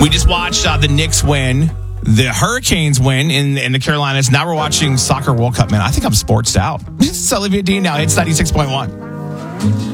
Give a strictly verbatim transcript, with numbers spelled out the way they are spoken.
We just watched uh, the Knicks win, the Hurricanes win in, in the Carolinas. Now we're watching Soccer World Cup, man. I think I'm sportsed out. It's Olivia Dean now. It's ninety-six point one.